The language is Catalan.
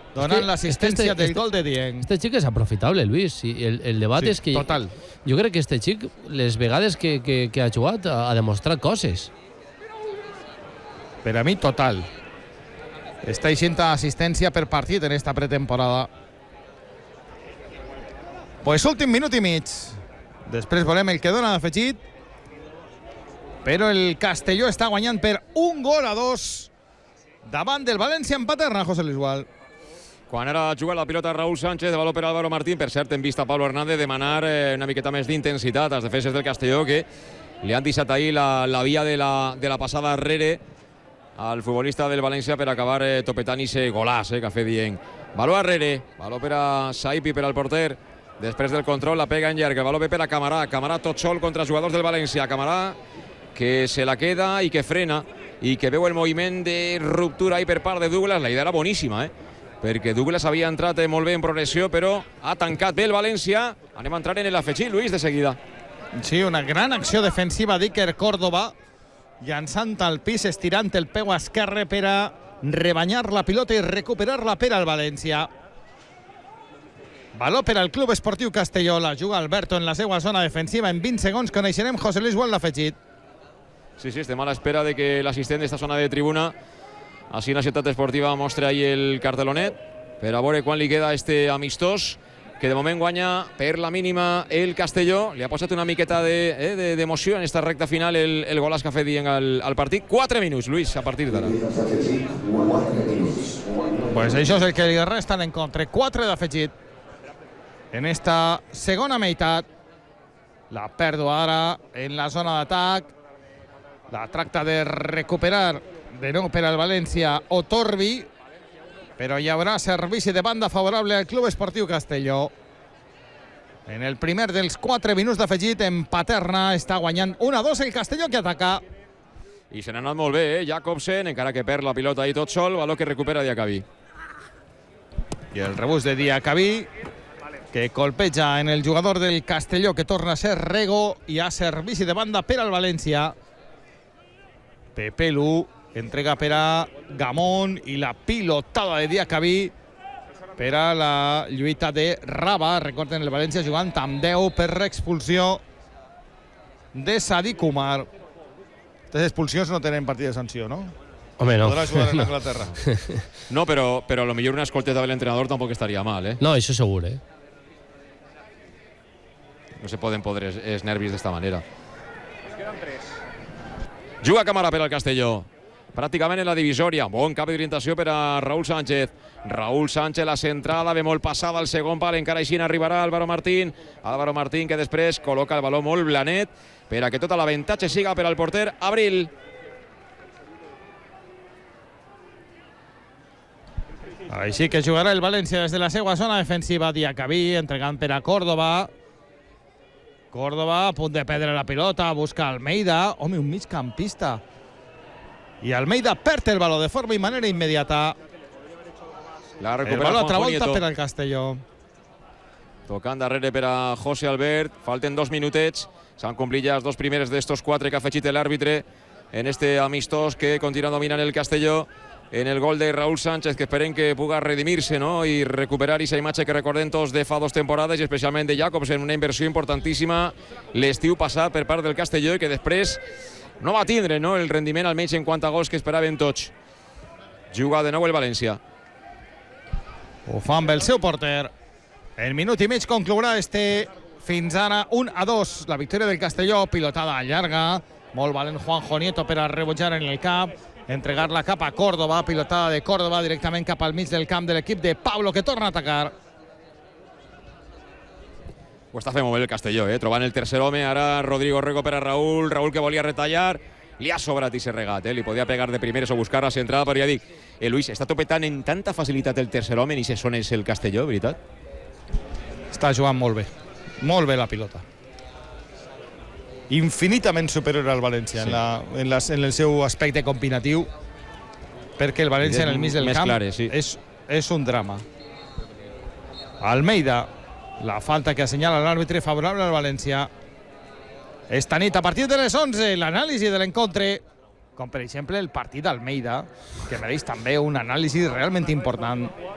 donant l'assistència del gol de Dieng. Este xic és aprofitable, Luis. I el debat és que... Total. Jo crec que este xic, les vegades que ha jugat, ha demostrat coses. Per a mi, total. Està eixint assistència per partit en esta pretemporada. Pues últim minut i mig. Després volem el que dona d'afegit. Però el Castelló està guanyant per 1-2 davant del València en Paterna, José Luis Gual. Quan ara juga la pilota Raúl Sánchez, de valor per Álvaro Martín. Per cert, hem vist a Pablo Hernández demanar una miqueta més d'intensitat als defenses del Castelló, que li han deixat ahir la via de la passada arrere al futbolista del València per acabar topetant ese golàs que ha fet Dieng. Valor arrere, valor per a Saipi, per al porter. Després del control, la pega en llarg. El valor ve per a Camarà. Camarà tot sol contra els jugadors del València. Camarà que se la queda i que frena i que veu el moviment de ruptura ahí per part de Douglas. La idea era boníssima, perquè Douglas havia entrat molt bé en progressió, però ha tancat bé el València. Anem a entrar en l'afegit, Luis, de seguida. Sí, una gran acció defensiva d'Iker Córdoba, llançant al pis, estirant el peu esquerre per a rebanyar la pilota i recuperar-la per al València. Valor per al Club Esportiu Castelló. La juga Alberto en la seva zona defensiva. En 20 segons coneixerem José Luis Gual l'afegit. Sí, estem a l'espera de que l'assistent d'esta zona de tribuna, així la ciutat esportiva, mostra ahí el cartelonet per a veure quan li queda este amistós, que de moment guanya per la mínima el Castelló. Li ha posat una miqueta d'emoció en esta recta final el golàs que ha fet Dieng al partit. 4 minuts, Luis, a partir d'ara. Pues això és el que li resta en contra. 4 d'afegit en esta segona meitat. La pèrdua ara en la zona d'atac. La tracta de recuperar de nou per al València Otorbi, però hi haurà servici de banda favorable al Club Esportiu Castelló. En el primer dels 4 minuts d'afegit, en Paterna està guanyant 1-2 el Castelló, que ataca. I se n'ha anat molt bé, Jacobsen, encara que perd la pilota ahí tot sol, valor que recupera Diacabí. I el rebús de Diacabí, que colpeja en el jugador del Castelló, que torna a ser Rego, i ha servici de banda per al València. Pepelu entrega per a Gamón i la pilotada de Diacabí per a la lluita de Raba. Recorden el València jugant amb 10 per expulsió de Sadiq Umar. Les expulsions no tenen partit de sanció, no? Home, no. Podrà jugar en Anglaterra. No, però a lo millor una escolteta de l'entrenador tampoc estaria mal, No, això segur, No se poden podre els nervis d'esta manera. Juga Camarà per al Castelló. Pràcticament en la divisòria. Bon cap d'orientació per a Raúl Sánchez. Raúl Sánchez, la centrada, ve molt passada al segon pal. Encara així arribarà Álvaro Martín. Álvaro Martín, que després col·loca el baló molt blanet per a que tota l'avantatge siga per al porter Abril. Així que jugarà el València des de la seva zona defensiva. Diacabí entregant per a Córdoba. Córdoba a punt de perdre la pilota, busca Almeida. Home, un migcampista. I Almeida perd el baló de forma i manera immediata. La El recupera baló a Juanjo altra volta Nieto. per al Castelló. Tocant darrere per a José Albert. Falten 2 minutets. S'han complit ja els 2 primers d'estos 4 que ha afegit l'àrbitre en este amistós que continua dominant el Castelló. En el gol de Raúl Sánchez, que esperem que puga redimir-se, i recuperar aquesta imatge que recordem tots de fa 2 temporades, i especialment de Jacobsen, una inversió importantíssima l'estiu passat per part del Castelló, i que després no va tindre el rendiment, almenys en quant a gols que esperaven tots. Juga de nou el València. Ho fa amb el seu porter. En minut i mig conclourà fins ara 1-2. La victòria del Castelló, pilotada llarga. Molt valent Juanjo Nieto per a rebutjar en el cap. Entregar-la cap a Córdoba, pilotada de Córdoba directament cap al mig del camp de l'equip de Pablo, que torna a atacar. Ho està fent molt bé el Castelló, trobant el tercer home, ara Rodrigo Rego per a Raúl, Raúl que volia retallar, li ha sobrat i s'ha regat, li podia pegar de primeres o buscar la centrada, però ja dic, Luis, està topetant en tanta facilitat el tercer home i se sona és el Castelló, veritat? Està jugant molt bé la pilota. Infinitament superior al València en el seu aspecte combinatiu, perquè el València en el mig del camp és un drama. Almeida, la falta que assenyala l'àrbitre favorable al València. Esta nit a partir de les 11 l'anàlisi de l'encontre, com per exemple el partit d'Almeida, que mereix també un anàlisi realment important.